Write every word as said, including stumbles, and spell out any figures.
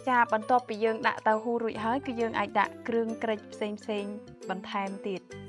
ចាបន្ទាប់ពីយើងដាក់តៅហ៊ូរួចហើយគឺយើងអាចដាក់គ្រឿងក្រិចផ្សេងផ្សេងបន្ថែមទៀត